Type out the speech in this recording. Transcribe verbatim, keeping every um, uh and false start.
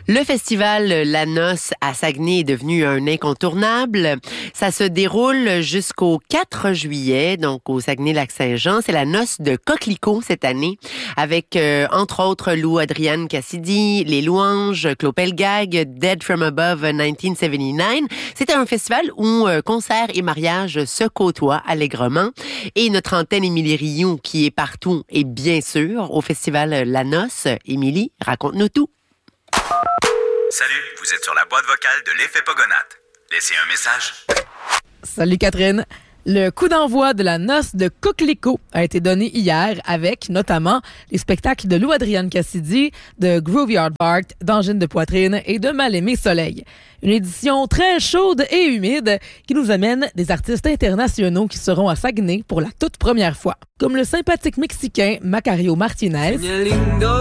Le festival La Noce à Saguenay est devenu un incontournable. Ça se déroule jusqu'au quatre juillet, donc au Saguenay-Lac-Saint-Jean. C'est la Noce de Coquelicot cette année, avec euh, entre autres Lou Adrienne Cassidy, Les Louanges, Claude Pelgag, Dead from Above dix-neuf soixante-dix-neuf. C'est un festival où euh, concerts et mariages se côtoient allègrement. Et notre antenne Émilie Rioux, qui est partout, et bien sûr au festival La Noce. Émilie, raconte-nous tout. Salut, vous êtes sur la boîte vocale de l'Effet Pogonate. Laissez un message. Salut Catherine. Le coup d'envoi de la Noce de Coquelicot a été donné hier avec notamment les spectacles de Lou Adrienne Cassidy, de Grooveyard Bart, d'Angine de Poitrine et de Mal-Aimé Soleil. Une édition très chaude et humide qui nous amène des artistes internationaux qui seront à Saguenay pour la toute première fois, comme le sympathique Mexicain Macario Martinez,